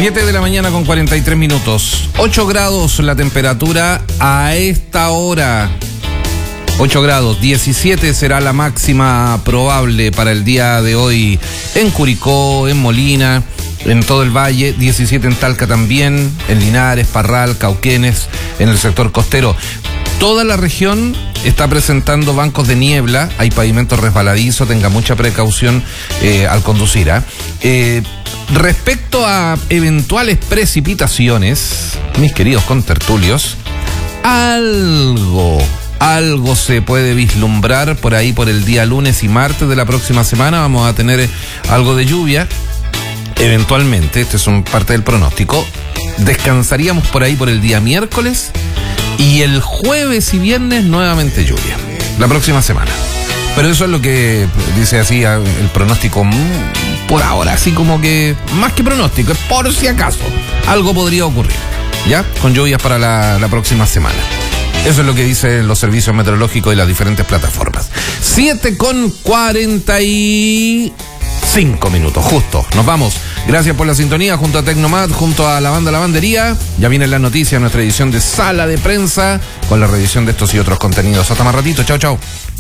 7 de la mañana con 43 minutos. 8 grados la temperatura a esta hora. 8 grados, 17 será la máxima probable para el día de hoy en Curicó, en Molina, en todo el valle, 17 en Talca también, en Linares, Parral, Cauquenes, en el sector costero. Toda la región está presentando bancos de niebla, hay pavimento resbaladizo, tenga mucha precaución al conducir. Respecto a eventuales precipitaciones, mis queridos contertulios, algo se puede vislumbrar por ahí por el día lunes y martes de la próxima semana. Vamos a tener algo de lluvia, eventualmente, este es parte del pronóstico. Descansaríamos por ahí por el día miércoles y el jueves y viernes nuevamente lluvia, la próxima semana. Pero eso es lo que dice así el pronóstico por ahora, así como que más que pronóstico, es por si acaso algo podría ocurrir, ¿ya? Con lluvias para la próxima semana. Eso es lo que dicen los servicios meteorológicos de las diferentes plataformas. 7:45 minutos, justo. Nos vamos. Gracias por la sintonía, junto a Tecnomad, junto a la banda Lavandería. Ya vienen las noticias, nuestra edición de Sala de Prensa, con la revisión de estos y otros contenidos. Hasta más ratito. Chao, chao.